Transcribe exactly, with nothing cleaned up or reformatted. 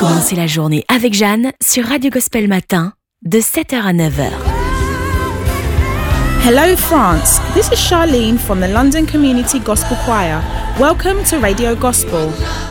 Commencez la journée avec Jeanne sur Radio Gospel Matin de sept heures à neuf heures. Hello France, this is Charlene from the London Community Gospel Choir. Welcome to Radio Gospel.